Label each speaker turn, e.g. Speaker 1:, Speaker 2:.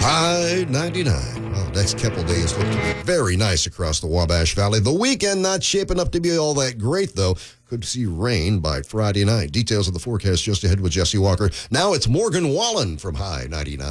Speaker 1: High 99. Well, next couple days look to be very nice across the Wabash Valley. The weekend not shaping up to be all that great, though. Could see rain by Friday night. Details of the forecast just ahead with Jesse Walker. Now it's Morgan Wallen from High 99.